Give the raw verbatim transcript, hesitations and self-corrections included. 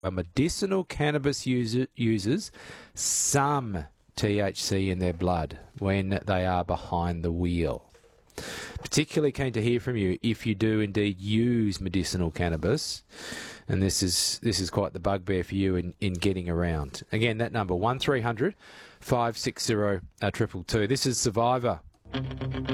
A medicinal cannabis user, users some T H C in their blood when they are behind the wheel. Particularly keen to hear from you if you do indeed use medicinal cannabis, and this is this is quite the bugbear for you in, in getting around. Again, that number one three hundred five six zero two two two. This is Survivor.